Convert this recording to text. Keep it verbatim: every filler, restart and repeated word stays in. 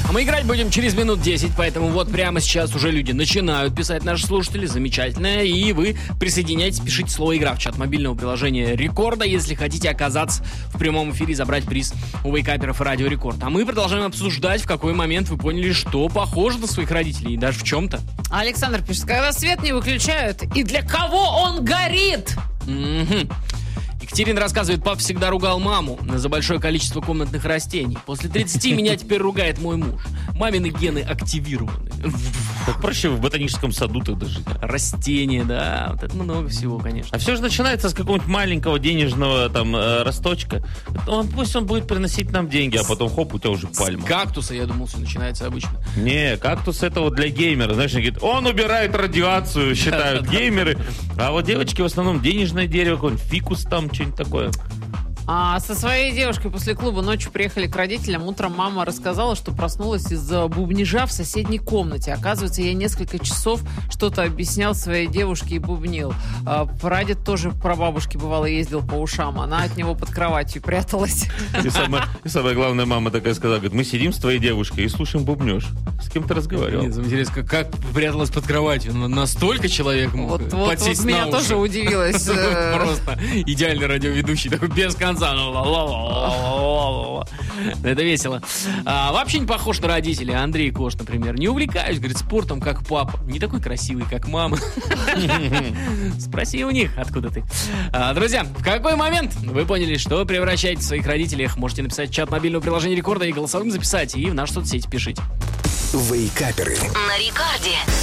А мы играть будем через минут десять, поэтому вот прямо сейчас уже люди начинают писать, наши слушатели, замечательно. И вы присоединяйтесь, пишите слово «Игра» в чат мобильного приложения Рекорда, если хотите оказаться в прямом эфире и забрать приз у вейкаперов и Радио Рекорд. А мы продолжаем обсуждать, в какой момент вы поняли, что похоже на своих родителей, и даже в чем-то. Александр пишет, когда свет не выключают, и для кого он горит? Угу. Екатерина рассказывает, папа всегда ругал маму за большое количество комнатных растений. После тридцати меня теперь ругает мой муж. Мамины гены активированы. Так проще в ботаническом саду тогда жить. Растения, да, вот это много всего, конечно. А все же начинается с какого-нибудь маленького денежного там э, росточка. Он, пусть он будет приносить нам деньги, а потом хоп, у тебя уже пальма. С кактуса, я думал, все начинается обычно. Не, кактус это вот для геймера. Знаешь, он говорит, он убирает радиацию, считают геймеры. А вот девочки в основном денежное дерево, какой-нибудь фикус там, что-нибудь такое. А со своей девушкой после клуба ночью приехали к родителям. Утром мама рассказала, что проснулась из-за бубнижа в соседней комнате. Оказывается, я несколько часов что-то объяснял своей девушке и бубнил. А прадед тоже про бабушки бывало ездил по ушам. Она от него под кроватью пряталась. И самое, и самое главное, мама такая сказала, говорит, мы сидим с твоей девушкой и слушаем бубнёж. С кем ты разговаривал? Нет, интересно, как, как пряталась под кроватью? настолько человек мог Вот, вот, подсесть вот на меня уши. тоже удивилось. Просто идеальный радиоведущий, такой без конца. Это весело. А, вообще не похож на родителей. Андрей Кош, например. Не увлекаюсь, говорит, спортом, как папа. Не такой красивый, как мама. Спроси у них, откуда ты. А, друзья, в какой момент вы поняли, что превращаете своих родителей? Можете написать в чат мобильного приложения Рекорда и голосовым записать. И в нашу соцсеть пишите. Вейкаперы. На Рекорде.